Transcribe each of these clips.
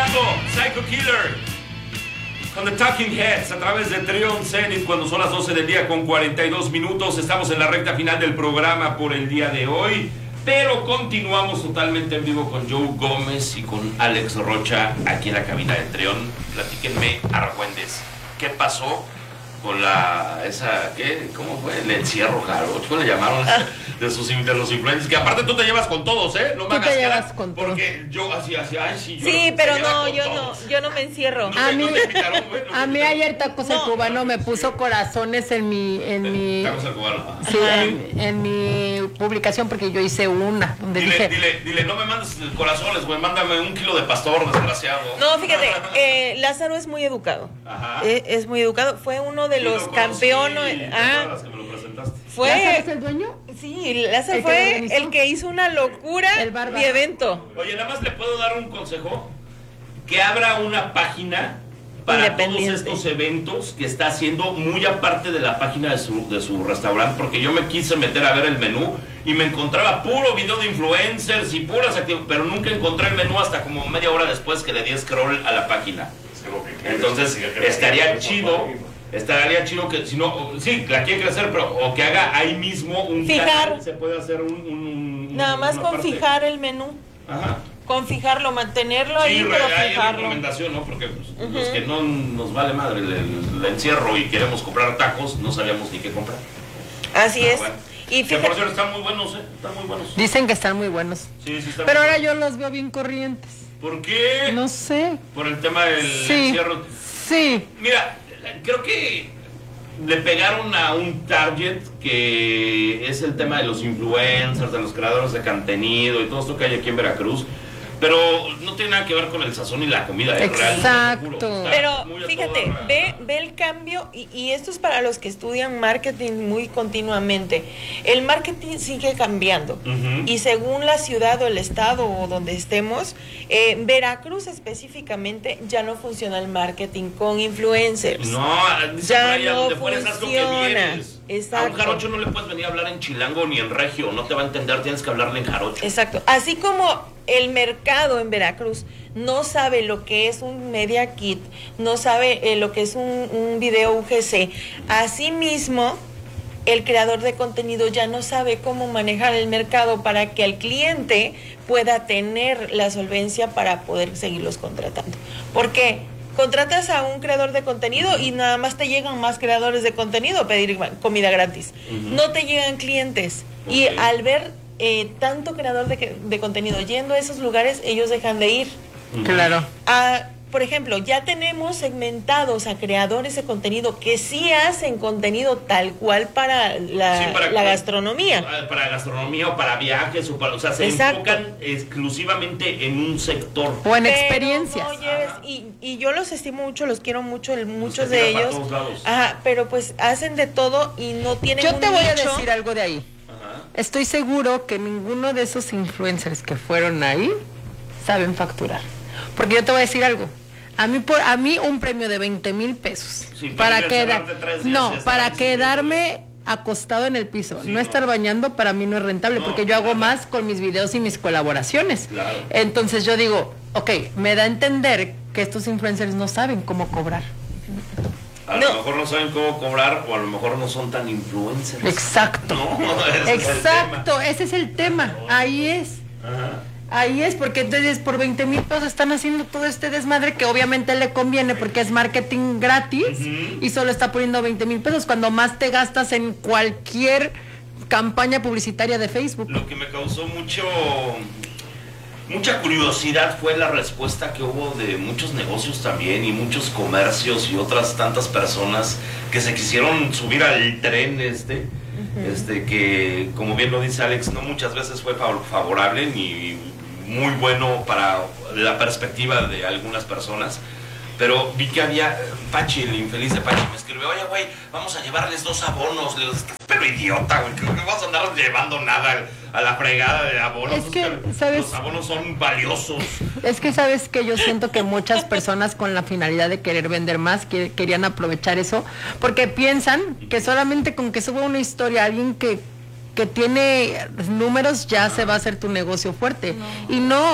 Psycho, Psycho Killer, con The Talking Heads a través de Trion Zenith cuando son las 12 del día con 42 minutos. Estamos en la recta final del programa por el día de hoy, pero continuamos totalmente en vivo con Joe Gómez y con Alex Rocha aquí en la cabina de Trion. Platíquenme, Argüendes, ¿qué pasó con ¿cómo fue? El encierro, Jarocho, ¿cómo le llamaron? de los influencers, que aparte tú te llevas con todos, no me hagas cara, porque yo así, ay, sí, sí, pero no, yo no me encierro. A mí ayer Tacos el Cubano me puso corazones en mi Tacos el Cubano. Sí, en mi publicación, porque yo hice una donde dile, no me mandes corazones, güey, mándame 1 kilo de pastor, desgraciado. No, fíjate, Lázaro es muy educado. Ajá. Es muy educado, fue uno de los campeones. Las que me lo presentaste. ¿Lázaro es el dueño? Sí, Lázaro fue el que hizo una locura de evento. Oye, nada más le puedo dar un consejo: que abra una página para todos estos eventos que está haciendo, muy aparte de la página de su restaurante, porque yo me quise meter a ver el menú y me encontraba puro video de influencers y puras actividades, pero nunca encontré el menú hasta como media hora después que le di scroll a la página. Entonces estaría chido que, si no, sí, la quiere crecer, pero o que haga ahí mismo un canal, se puede hacer nada más con parte. Fijar el menú. Ajá. Con fijarlo, mantenerlo ahí, pero hay fijarlo. recomendación, ¿no? Porque pues, los que no nos vale madre el encierro y queremos comprar tacos, no sabíamos ni qué comprar. Así es. Bueno. Y que por cierto están muy buenos, están muy buenos. Dicen que están muy buenos. Sí, están pero muy ahora buenos. yo los veo bien corrientes. ¿Por qué? No sé. Por el tema del encierro. Sí. Mira, creo que le pegaron a un target que es el tema de los influencers, de los creadores de contenido y todo esto que hay aquí en Veracruz. Pero no tiene nada que ver con el sazón y la comida. Exacto. Pero fíjate, ve el cambio, y esto es para los que estudian marketing muy continuamente. El marketing sigue cambiando. Y según la ciudad o el estado o donde estemos, Veracruz específicamente ya no funciona el marketing con influencers. No, ya no funciona. Exacto. A un jarocho no le puedes venir a hablar en chilango ni en regio, no te va a entender, tienes que hablarle en jarocho. Exacto. Así como el mercado en Veracruz no sabe lo que es un media kit, no sabe lo que es un video UGC, asimismo el creador de contenido ya no sabe cómo manejar el mercado para que el cliente pueda tener la solvencia para poder seguirlos contratando. ¿Por qué? Contratas a un creador de contenido y nada más te llegan más creadores de contenido a pedir comida gratis. No te llegan clientes. Y al ver tanto creador de contenido yendo a esos lugares, ellos dejan de ir. Claro. Por ejemplo, ya tenemos segmentados a creadores de contenido que sí hacen contenido tal cual para la gastronomía. Para gastronomía o para viajes, o sea, se enfocan exclusivamente en un sector. O en experiencias. No lleves, y yo los estimo mucho, los quiero mucho, muchos de ellos. Pero pues hacen de todo y no tienen un nicho. Yo te voy a decir algo de ahí. Estoy seguro que ninguno de esos influencers que fueron ahí saben facturar. Porque yo te voy a decir algo. A mí un premio de 20,000 pesos. Sí, para quedarme acostado en el piso, no estar bañando, para mí no es rentable, porque yo hago más con mis videos y mis colaboraciones. Claro. Entonces yo digo, ok, me da a entender que estos influencers no saben cómo cobrar. A lo mejor no saben cómo cobrar, o a lo mejor no son tan influencers. Exacto. Exacto, ese es el tema. Ahí es. Ajá. Ahí es, porque entonces por 20,000 pesos están haciendo todo este desmadre que obviamente le conviene porque es marketing gratis y solo está poniendo 20,000 pesos cuando más te gastas en cualquier campaña publicitaria de Facebook. Lo que me causó mucha curiosidad fue la respuesta que hubo de muchos negocios también y muchos comercios y otras tantas personas que se quisieron subir al tren que, como bien lo dice Alex, no muchas veces fue favorable ni muy bueno para la perspectiva de algunas personas. Pero vi que había Pachi, el infeliz de Pachi, me escribió: oye, güey, vamos a llevarles 2 abonos. Le digo, pero idiota, güey, creo que vas a andar llevando nada a la fregada de abonos. Es que, ¿sabes? Los abonos son valiosos. Es que, ¿sabes qué? Yo siento que muchas personas con la finalidad de querer vender más, querían aprovechar eso, porque piensan que solamente con que suba una historia alguien que tiene números ya se va a hacer tu negocio fuerte. No. Y no.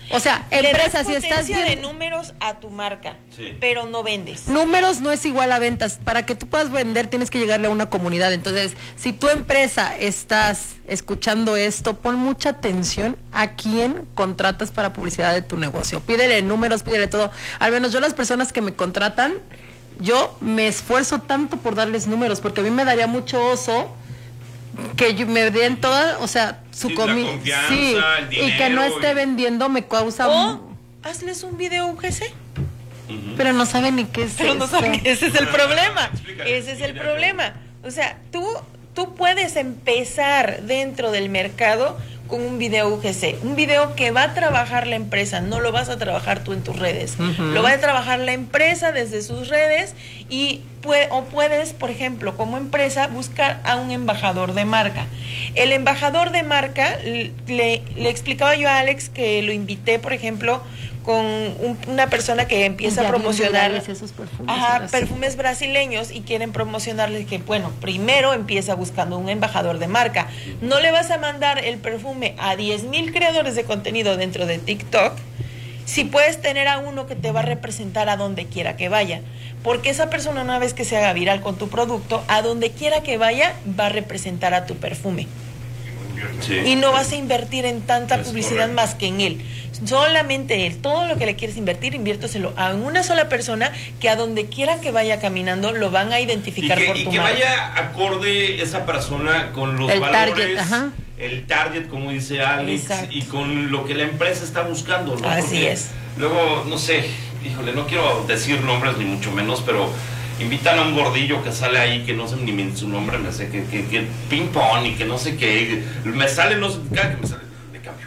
O sea, Le das empresa, si estás potencia de viendo números a tu marca, Sí. pero no vendes. números, no es igual a ventas. Para que tú puedas vender tienes que llegarle a una comunidad. Entonces, si tu empresa estás escuchando esto, pon mucha atención a quién contratas para publicidad de tu negocio. Pídele números, pídele todo. Al menos yo, las personas que me contratan, yo me esfuerzo tanto por darles números, porque a mí me daría mucho oso que me den toda, o sea, su Sí, la comida, confianza, el y que no dinero esté y- vendiendo me causa, O hazles un video UGC. pero no sabe ni qué es Pero no eso. saben que ese es el problema. Explícale, Ese es el explícale. problema. O sea, tú puedes empezar dentro del mercado con un video UGC, un video que va a trabajar la empresa, no lo vas a trabajar tú en tus redes, lo va a trabajar la empresa desde sus redes y puedes, por ejemplo, como empresa, buscar a un embajador de marca. El embajador de marca, le explicaba yo a Alex que lo invité, por ejemplo, con una persona que empieza Ya a promocionar bien virales esos perfumes, ajá, ahora sí. perfumes brasileños y quieren promocionarles que, bueno, primero empieza buscando un embajador de marca. No le vas a mandar el perfume a 10,000 creadores de contenido dentro de TikTok si puedes tener a uno que te va a representar a donde quiera que vaya. Porque esa persona, una vez que se haga viral con tu producto, a donde quiera que vaya, va a representar a tu perfume. Sí. Y no vas a invertir en tanta Es publicidad correcto. más que en él. Solamente él. Todo lo que le quieres invertir, inviérteselo a una sola persona que a donde quiera que vaya caminando lo van a identificar por Y tu que marca. vaya acorde esa persona con los El valores, target, ajá. el target, como dice Alex, Exacto. y con lo que la empresa está buscando, ¿no? Así Porque es. Luego, no sé, híjole, no quiero decir nombres ni mucho menos, pero invitan a un gordillo que sale ahí, que no sé ni su nombre, me sé, que ping pong y que no sé qué, me sale, no sé, cada que me sale, le cambio.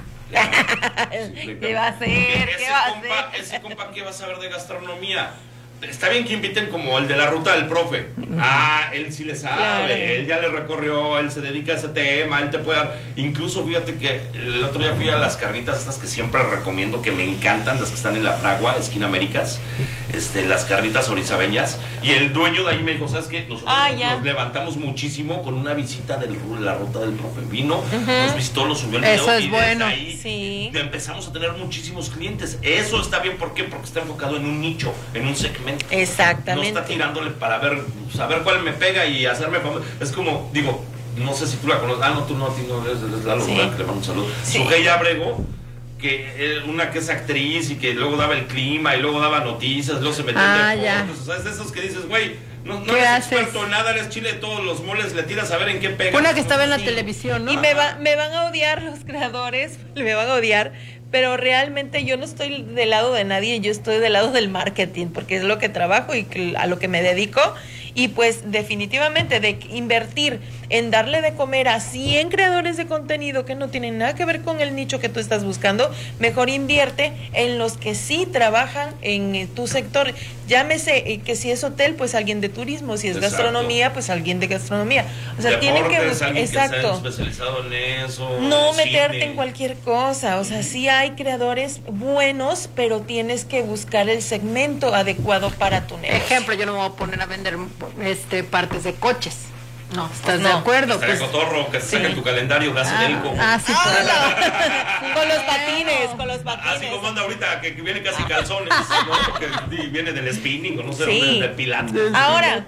¿Qué va a hacer? Porque ¿Qué va a compa, hacer? ese compa, ¿qué va a saber de gastronomía? Está bien que inviten como el de la ruta del profe. Ah, él sí le sabe, Claro. él ya le recorrió, él se dedica a ese tema, él te puede dar. Incluso fíjate que el otro día fui a las carnitas estas que siempre recomiendo, que me encantan, las que están en la Fragua, esquina Américas, las carnitas orizabeñas. Y el dueño de ahí me dijo, ¿sabes qué? Nosotros Ya. nos levantamos muchísimo con una visita de la ruta del profe. Vino, nos visitó, nos subió el video. Eso es y desde bueno. ahí Sí. empezamos a tener muchísimos clientes. Eso está bien, ¿por qué? Porque está enfocado en un nicho, en un segmento. Exactamente. No está tirándole para ver, saber cuál me pega y hacerme famoso. Es como, digo, no sé si tú la conoces. Ah, no, tú no, a ti no, es Lalo Sí. Durán, que le mando un saludo. Sí. Sujei Abrego, que una que es actriz y que luego daba el clima y luego daba noticias, luego se metía en ya. deportes. O sea, es de esos que dices, güey, no ¿Qué eres haces? experto en nada, eres chile de todos los moles, le tiras a ver en qué pega. Una que estaba en la Sí. televisión, ¿no? Y me van a odiar los creadores, me van a odiar, pero realmente yo no estoy del lado de nadie, yo estoy del lado del marketing, porque es lo que trabajo y a lo que me dedico. Y pues definitivamente de invertir en darle de comer a 100 creadores de contenido que no tienen nada que ver con el nicho que tú estás buscando, mejor invierte en los que sí trabajan en tu sector. Llámese que si es hotel, pues alguien de turismo, si es Exacto. gastronomía, pues alguien de gastronomía. O sea, tienen que Deportes, alguien que exacto. sea especializado en eso. No cine. meterte en cualquier cosa, o sea, sí hay creadores buenos, pero tienes que buscar el segmento adecuado para tu negocio. Ejemplo, yo no me voy a poner a vender partes de coches. No, ¿estás No. de acuerdo? Estaría Pues, cotorro que se saque Sí. tu calendario de Acelco. sí, pues. Con los patines, con los patines. Así como anda ahorita, que viene casi calzones, ¿no? Que viene del spinning o no sé, Sí. de pilates. Ahora,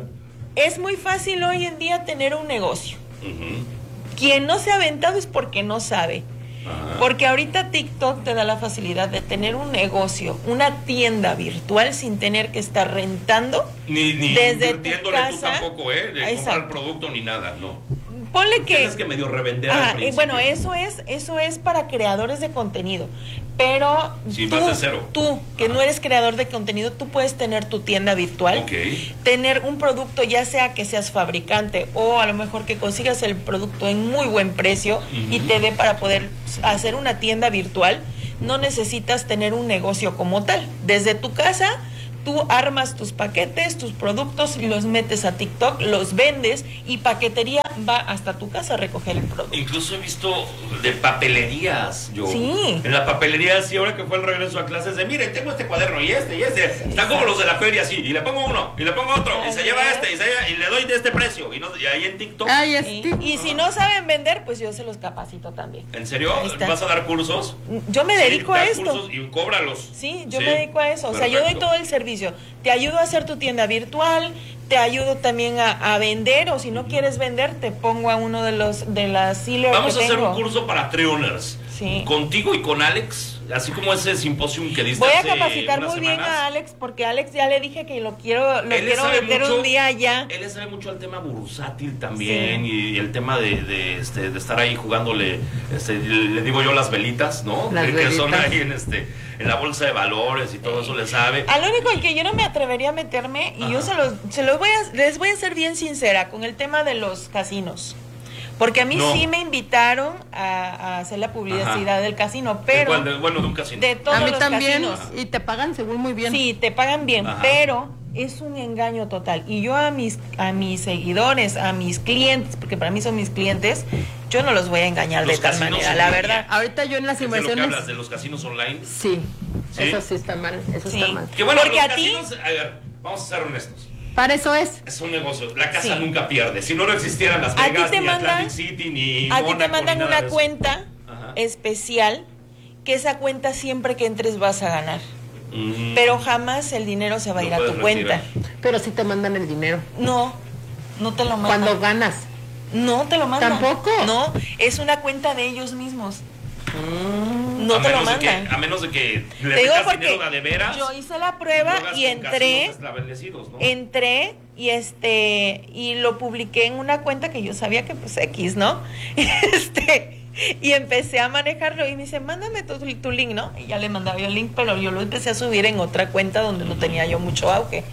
es muy fácil hoy en día tener un negocio. Ujú. Quien no se ha aventado es porque no sabe. Ajá. Porque ahorita TikTok te da la facilidad de tener un negocio, una tienda virtual sin tener que estar rentando. Ni Desde tu invirtiéndole tú casa. tampoco, de comprar Exacto. producto ni nada, no. Ponle que... Tienes que medio revender al principio. bueno, eso es para creadores de contenido. Pero Sí, tú, vas de cero. tú, que no eres creador de contenido, tú puedes tener tu tienda virtual. Ok. Tener un producto, ya sea que seas fabricante o a lo mejor que consigas el producto en muy buen precio y te dé para poder hacer una tienda virtual. No necesitas tener un negocio como tal. Desde tu casa Tú armas tus paquetes, tus productos, y los metes a TikTok, los vendes y paquetería va hasta tu casa a recoger el producto. Incluso he visto de papelerías, yo. Sí. En la papelería, sí, ahora que fue el regreso a clases, de miren, tengo este cuaderno y este. Están como los de la feria, así, y le pongo uno, y le pongo otro, y se lleva este, y le doy de este precio. Y ahí en TikTok. Y si no saben vender, pues yo se los capacito también. ¿En serio? ¿Vas a dar cursos? Yo me dedico a esto. Cursos y cóbralos. Sí, yo me dedico a eso. Perfecto. O sea, yo doy todo el servicio. Te ayudo a hacer tu tienda virtual, te ayudo también a vender, o si no quieres vender, te pongo a uno de las sealers. Vamos a hacer un curso para Treoners. Sí. Contigo y con Alex, así como ese simposium que diste. Voy a hace capacitar unas muy bien semanas. a Alex, porque Alex ya le dije que lo quiero meter un día allá. Él le sabe mucho al tema bursátil también, y el tema de estar ahí jugándole, le digo yo, las velitas, ¿no? Que son ahí en la bolsa de valores y todo eso le sabe. Al único en que yo no me atrevería a meterme, y yo les voy a ser bien sincera con el tema de los casinos. Porque a mí sí me invitaron a hacer la publicidad del casino, pero... ¿De un casino? De todos los también, casinos. y te pagan según muy bien. Sí, te pagan bien, pero es un engaño total. Y yo a mis seguidores, a mis clientes, porque para mí son mis clientes, yo no los voy a engañar de tal manera, la verdad. Ahorita yo en las inversiones... ¿De lo que hablas, de los casinos online? Sí, eso sí está mal, está mal. Que bueno, porque los a ti... casinos, a ver, vamos a ser honestos. Para eso es. Es un negocio. La casa nunca pierde. Si no existieran Las Vegas, ni Atlantic City, ni a ti te Mónaco, mandan ni nada una de eso. cuenta especial, que esa cuenta siempre que entres vas a ganar. Pero jamás el dinero se va a ir a tu cuenta. Pero sí te mandan el dinero. No te lo mandan. Cuando ganas. No te lo mandan. ¿Tampoco? No, es una cuenta de ellos mismos. No te lo mandan. A menos de que le te digo metas porque dinero de veras. yo hice la prueba y entré, ¿no? y lo publiqué en una cuenta que yo sabía que pues X, ¿no? Y empecé a manejarlo y me dice, mándame tu link, ¿no? Y ya le mandaba yo el link, pero yo lo empecé a subir en otra cuenta donde no tenía yo mucho auge.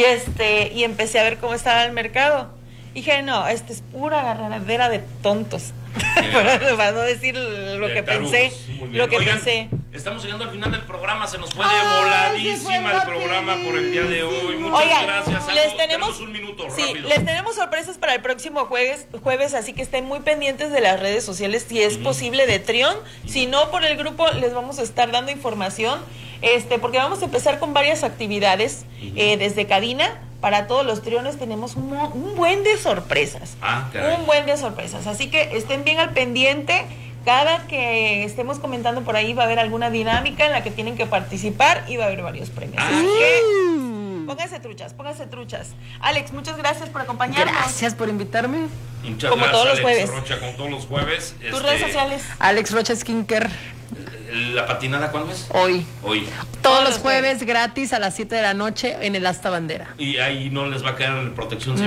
Y empecé a ver cómo estaba el mercado. Dije, no, es pura agarradera de tontos. Para no decir lo que pensé. Oigan, estamos llegando al final del programa, se nos fue de voladísima el programa por el día de hoy. Muchas gracias. Tenemos un minuto, rápido. Les tenemos sorpresas para el próximo jueves, así que estén muy pendientes de las redes sociales, si es posible, de Trión. Si no, por el grupo les vamos a estar dando información, porque vamos a empezar con varias actividades desde cabina. Para todos los triones tenemos un buen de sorpresas. Un buen de sorpresas. Así que estén bien al pendiente. Cada que estemos comentando por ahí va a haber alguna dinámica en la que tienen que participar y va a haber varios premios. Así que pónganse truchas. Alex, muchas gracias por acompañarnos. Gracias por invitarme. Muchas como gracias, todos los Alex jueves. Rocha, como todos los jueves. Tus redes sociales. Alex Rocha Skincare. ¿La patinada cuándo es? Hoy. los Todos los jueves gratis a las 7 de la noche en el Asta Bandera. Y ahí no les va a caer protección civil.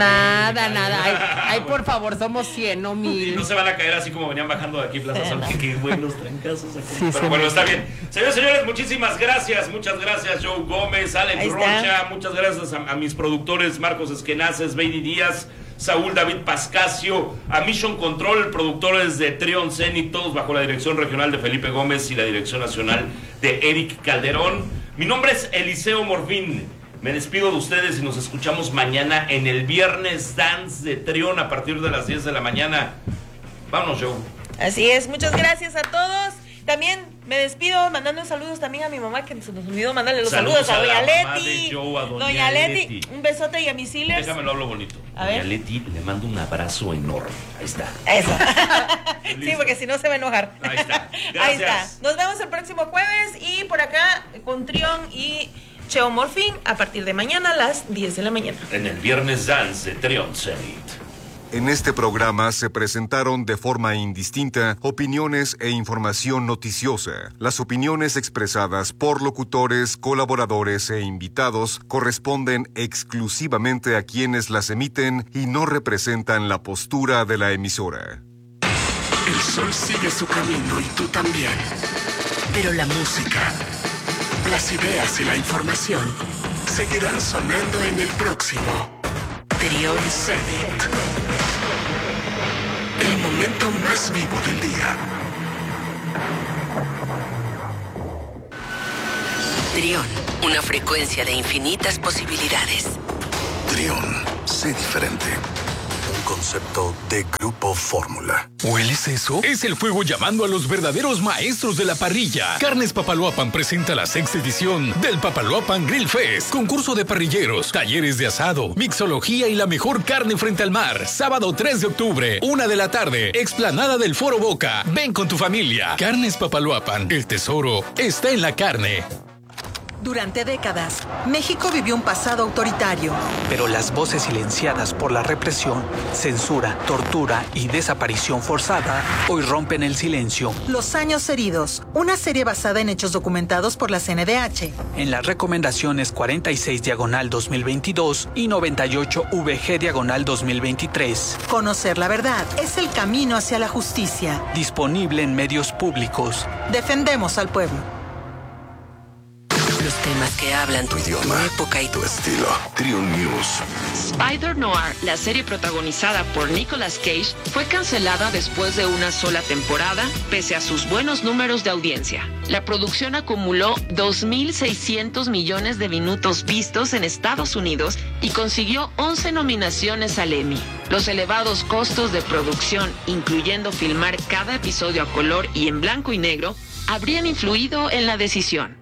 Nada. Ay, por favor, somos 100, no 1000. Y no se van a caer así como venían bajando de aquí Plaza Sol. Qué buenos trancazos. Sí, pero bueno, está bien. Señores, muchísimas gracias. Muchas gracias, Joe Gómez, Alex Rocha. Muchas gracias a mis productores Marcos Esquenaces, Beidi Díaz, Saúl David Pascasio, a Mission Control, productores de Trion Zenit, todos bajo la dirección regional de Felipe Gómez y la dirección nacional de Eric Calderón. Mi nombre es Eliseo Morfín. Me despido de ustedes y nos escuchamos mañana en el Viernes Dance de Trion a partir de las 10 de la mañana. Vámonos, Joe. Así es, muchas gracias a todos. También me despido mandando saludos también a mi mamá, que se nos olvidó mandarle los saludos a doña Leti. Doña Leti, un besote y a mis sealers. Déjame lo hablo bonito. A doña ver. Leti, le mando un abrazo enorme. Ahí está. Eso. Sí, porque si no se va a enojar. Ahí está. Gracias. Ahí está. Nos vemos el próximo jueves y por acá con Trión y Cheo Morfín a partir de mañana a las 10 de la mañana. En el Viernes Dance de Trion Zenit. En este programa se presentaron de forma indistinta opiniones e información noticiosa. Las opiniones expresadas por locutores, colaboradores e invitados corresponden exclusivamente a quienes las emiten y no representan la postura de la emisora. El sol sigue su camino y tú también. Pero la música, las ideas y la información seguirán sonando en el próximo Trión Zenit. El momento más vivo del día. Trión, una frecuencia de infinitas posibilidades. Trión, sé diferente. Un concepto de Grupo Fórmula. ¿Hueles eso? Es el fuego llamando a los verdaderos maestros de la parrilla. Carnes Papaloapan presenta la 6ª edición del Papaloapan Grill Fest. Concurso de parrilleros, talleres de asado, mixología y la mejor carne frente al mar. Sábado 3 de octubre, 1 de la tarde, explanada del Foro Boca. Ven con tu familia. Carnes Papaloapan, el tesoro está en la carne. Durante décadas, México vivió un pasado autoritario. Pero las voces silenciadas por la represión, censura, tortura y desaparición forzada hoy rompen el silencio. Los años heridos, una serie basada en hechos documentados por la CNDH. En las recomendaciones 46/2022 y 98/VG/2023. Conocer la verdad es el camino hacia la justicia. Disponible en medios públicos. Defendemos al pueblo. Los temas que hablan Tu idioma, tu época y tu estilo. Trión News. Spider Noir, la serie protagonizada por Nicolas Cage, fue cancelada después de una sola temporada, pese a sus buenos números de audiencia. La producción acumuló 2.600 millones de minutos vistos en Estados Unidos y consiguió 11 nominaciones al Emmy. Los elevados costos de producción, incluyendo filmar cada episodio a color y en blanco y negro, habrían influido en la decisión.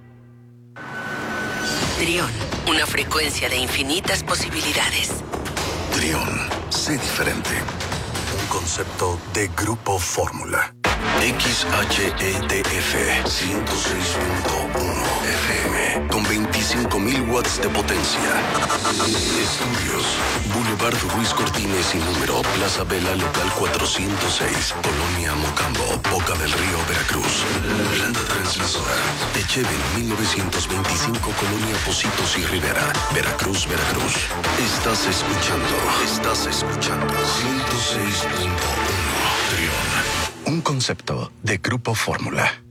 Trión, una frecuencia de infinitas posibilidades. Trión, sé diferente. Un concepto de Grupo Fórmula. XHETF 106.1 FM con 25.000 watts de potencia. Estudios Boulevard Ruiz Cortines y número Plaza Vela Local 406, Colonia Mocambo, Boca del Río, Veracruz. Planta transmisora Echeven 1925, Colonia Pocitos y Rivera, Veracruz, Veracruz. Estás escuchando 106.1 Trión. Un concepto de Grupo Fórmula.